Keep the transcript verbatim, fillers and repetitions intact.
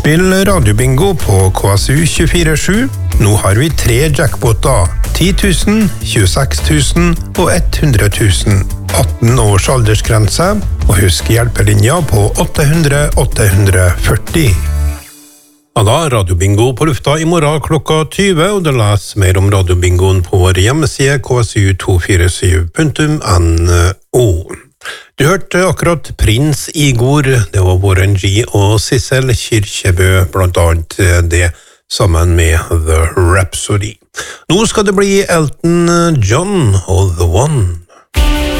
Spill radiobingo på K S U tjuefire sju. Nå har vi tre jackpoter. ti tusen, tjueseks tusen og hundre tusen. atten års aldersgrense, og husk hjelpelinja på åtte hundre åtte hundre førti. Ja da, radiobingo på lufta i morgen klokka tyve, og du leser mer om radiobingoen på vår hjemmeside k s u to fire syv punktum n o. Du hørte akkurat Prins Igor, det var Warren G og Sissel Kyrkjebø, blant annet det, sammen med The Rhapsody. Nå skal det bli Elton John og The One.